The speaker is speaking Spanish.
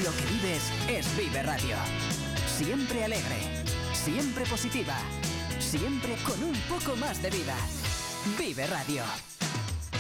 radio que vives es Vive Radio. Siempre alegre, siempre positiva, siempre con un poco más de vida. Vive Radio.